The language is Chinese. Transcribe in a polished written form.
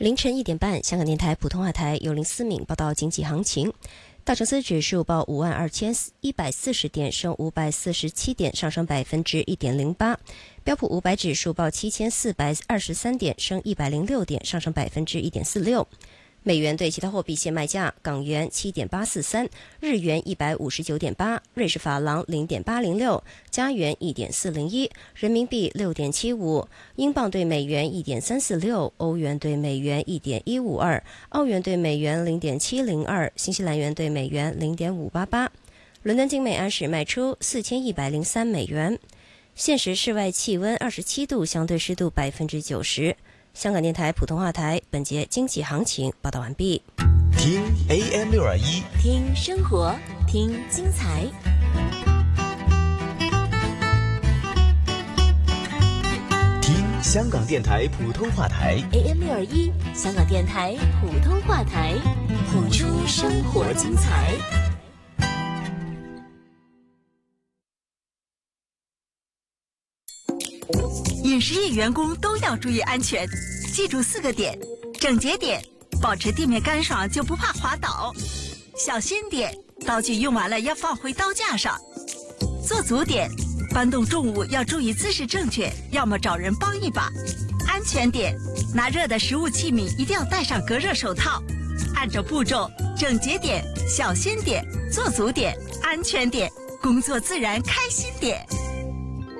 凌晨1点半，香港电台普通话台由林思敏报道经济行情。道琼斯指数报52140点，升547点，上升1.08%。标普500指数报7423点，升106点，上升1.46%。美元对其他货币现卖价：港元7.843，日元159.8，瑞士法郎0.806，加元1.401，人民币6.75，英镑对美元1.346，欧元对美元1.152，澳元对美元0.702，新西兰元对美元0.588。伦敦精美安时卖出4103美元。现时室外气温27度，相对湿度90%。香港电台普通话台本节经济行情报道完毕。 听 AM621， 听生活，听精彩。 听香港电台普通话台 AM621，香港电台普通话台，谱出生活精彩。 饮食业员工都要注意安全，记住4个点：整洁点，保持地面干爽就不怕滑倒；小心点，刀具用完了要放回刀架上；做足点，搬动重物要注意姿势正确，要么找人帮一把；安全点，拿热的食物器皿一定要戴上隔热手套。按照步骤：整洁点、小心点、做足点、安全点，工作自然开心点。